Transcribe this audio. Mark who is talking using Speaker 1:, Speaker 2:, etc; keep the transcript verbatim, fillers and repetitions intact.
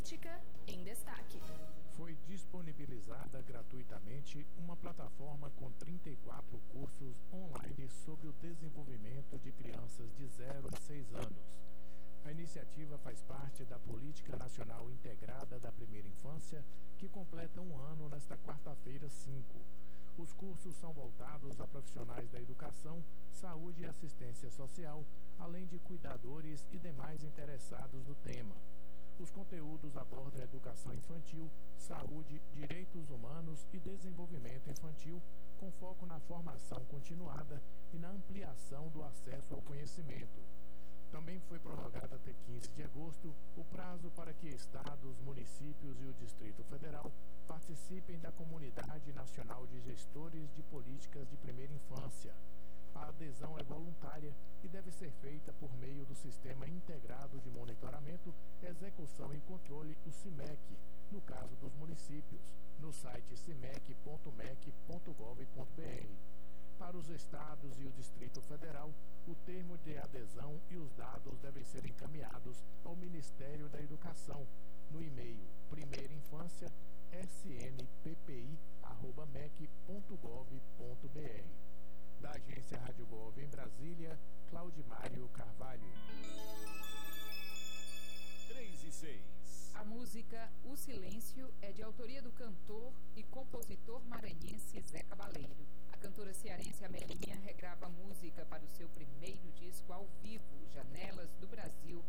Speaker 1: Política em Destaque.
Speaker 2: Foi disponibilizada gratuitamente uma plataforma com trinta e quatro cursos online sobre o desenvolvimento de crianças de zero a seis anos. A iniciativa faz parte da Política Nacional Integrada da Primeira Infância, que completa um ano nesta quarta-feira cinco. Os cursos são voltados a profissionais da educação, saúde e assistência social, além de cuidadores e demais interessados no tema. Os conteúdos abordam a educação infantil, saúde, direitos humanos e desenvolvimento infantil, com foco na formação continuada e na ampliação do acesso ao conhecimento. Também foi prorrogado até quinze de agosto o prazo para que estados, municípios e o Distrito Federal participem da Comunidade Nacional de Gestores de Políticas de Primeira Infância. A adesão é voluntária e deve ser feita por meio do Sistema Integrado de Monitoramento, Execução e Controle, o CIMEC, no caso dos municípios, no site cimec ponto mec ponto gov ponto br. Para os estados e o Distrito Federal, o termo de adesão e os dados devem ser encaminhados ao Ministério da Educação, no e-mail primeirainfância s n p p i arroba mec ponto gov ponto br. Da agência Rádio Gov em Brasília, Claudimário Carvalho.
Speaker 3: três e seis.
Speaker 1: A música O Silêncio é de autoria do cantor e compositor maranhense Zé Cabaleiro. A cantora cearense Amelinha regrava a música para o seu primeiro disco ao vivo, Janelas do Brasil,